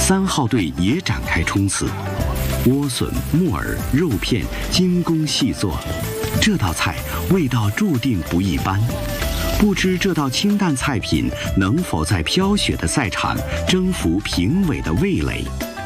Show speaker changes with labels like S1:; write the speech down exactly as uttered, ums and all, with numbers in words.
S1: 三号队也展开冲刺，莴笋、木耳、肉片精工细作，这道菜味道注定不一般。不知这道清淡菜品能否在飘雪的赛场征服评委的味蕾？